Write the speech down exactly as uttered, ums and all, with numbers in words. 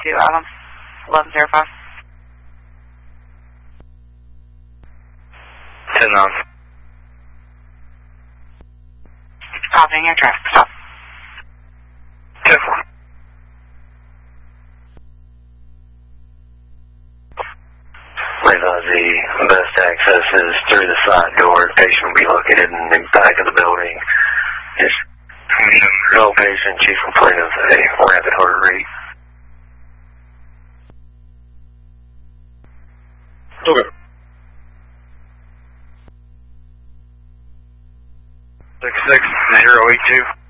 two, Adam. eleven zero five. ten nine. Copying your traffic stop. ten four. Levi, the best access is through the side door. Patient will be located in the back of the building. Just no patient, chief complaint of a rapid heart rate. Okay. six six zero eight two.